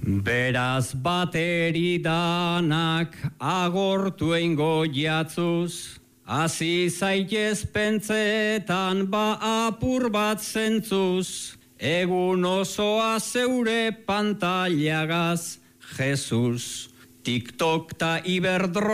Beraz bateri danak agortu eingo jatzuz, hasi zaitez pentsetan ba apur bat zentzuz, egun osoa zeure pantailagaz, Jesus. TikTok ta Iberdrola